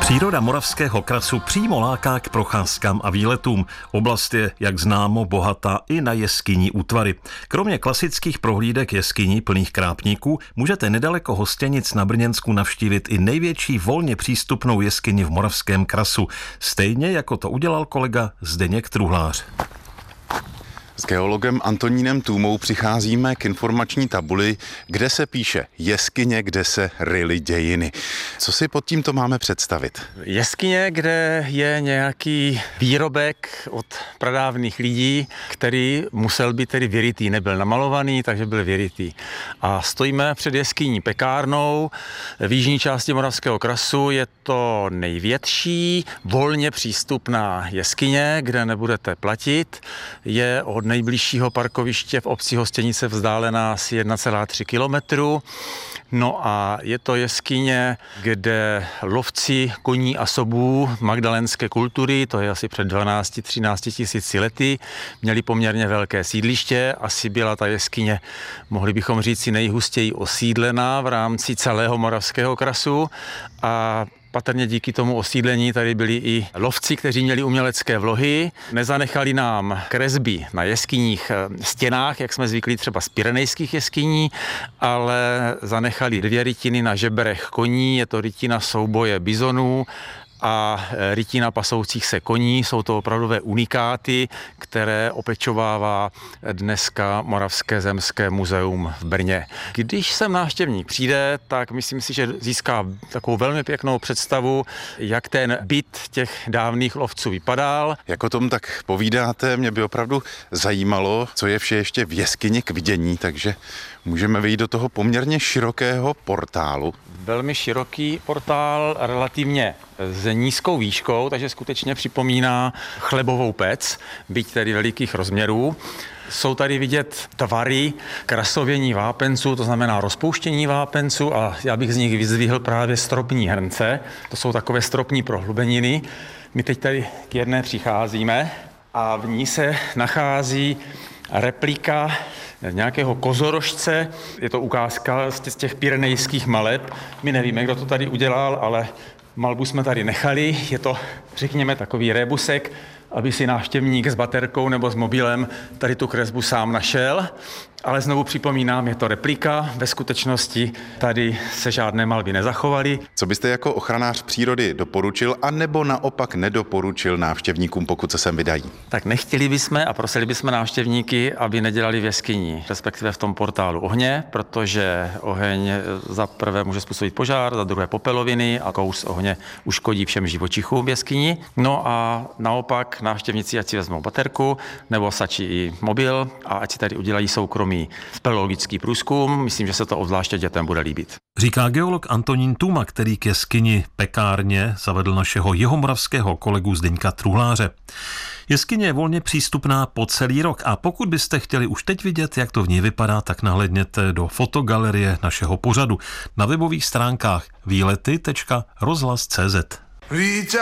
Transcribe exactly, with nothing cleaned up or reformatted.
Příroda Moravského krasu přímo láká k procházkám a výletům. Oblast je, jak známo, bohatá i na jeskyní útvary. Kromě klasických prohlídek jeskyní plných krápníků můžete nedaleko Hostěnic na Brněnsku navštívit i největší volně přístupnou jeskyni v Moravském krasu. Stejně jako to udělal kolega Zdeněk Truhlář. S geologem Antonínem Tůmou přicházíme k informační tabuli, kde se píše jeskyně, kde se ryly dějiny. Co si pod tímto máme představit? Jeskyně, kde je nějaký výrobek od pradávných lidí, který musel být tedy vyrytý. Nebyl namalovaný, takže byl vyrytý. A stojíme před jeskyní pekárnou v jižní části Moravského krasu. Je to největší volně přístupná jeskyně, kde nebudete platit. Je od nejbližšího parkoviště v obci Hostěnice vzdálená asi jedna celá tři kilometru. No a je to jeskyně, kde lovci koní a sobů magdalénské kultury, to je asi před dvanácti třinácti tisíci lety, měli poměrně velké sídliště. Asi byla ta jeskyně, mohli bychom říct, si nejhustěji osídlená v rámci celého Moravského krasu a patrně díky tomu osídlení tady byli i lovci, kteří měli umělecké vlohy. Nezanechali nám kresby na jeskyních stěnách, jak jsme zvyklí třeba z pyrenejských jeskyní, ale zanechali dvě rytiny na žeberech koní, je to rytina souboje bizonů a rytina pasoucích se koní. Jsou to opravdové unikáty, které opečovává dneska Moravské zemské muzeum v Brně. Když sem návštěvník přijde, tak myslím si, že získá takovou velmi pěknou představu, jak ten byt těch dávných lovců vypadal. Jak o tom tak povídáte, mě by opravdu zajímalo, co je vše ještě v jeskyni k vidění, takže můžeme vyjít do toho poměrně širokého portálu. Velmi široký portál, relativně s nízkou výškou, takže skutečně připomíná chlebovou pec, byť tedy velikých rozměrů. Jsou tady vidět tvary krasovění vápenců, to znamená rozpouštění vápenců a já bych z nich vyzdvihl právě stropní hrnce. To jsou takové stropní prohlubeniny. My teď tady k jedné přicházíme a v ní se nachází replika nějakého kozorožce. Je to ukázka z těch pyrenejských maleb. My nevíme, kdo to tady udělal, ale malbu jsme tady nechali. Je to, řekněme, takový rébusek, aby si návštěvník s baterkou nebo s mobilem tady tu kresbu sám našel. Ale znovu připomínám, je to replika. Ve skutečnosti tady se žádné malby nezachovaly. Co byste jako ochranář přírody doporučil, anebo naopak nedoporučil návštěvníkům, pokud se sem vydají? Tak nechtěli bychom a prosili bychom návštěvníky, aby nedělali v jeskyni, respektive v tom portálu ohně, protože oheň za prvé může způsobit požár, za druhé popeloviny a kous ohně uškodí všem živočichům v jeskyni. No a naopak návštěvníci ať si vezmou baterku nebo sačí i mobil a ať si tady udělají soukromý speleologický průzkum. Myslím, že se to obzvláště dětem bude líbit. Říká geolog Antonín Tůma, který k jeskyni pekárně zavedl našeho jihomoravského kolegu Zdeňka Truhláře. Jeskyně je volně přístupná po celý rok a pokud byste chtěli už teď vidět, jak to v ní vypadá, tak nahlédněte do fotogalerie našeho pořadu na webových stránkách výlety tečka rozhlas tečka cé zet.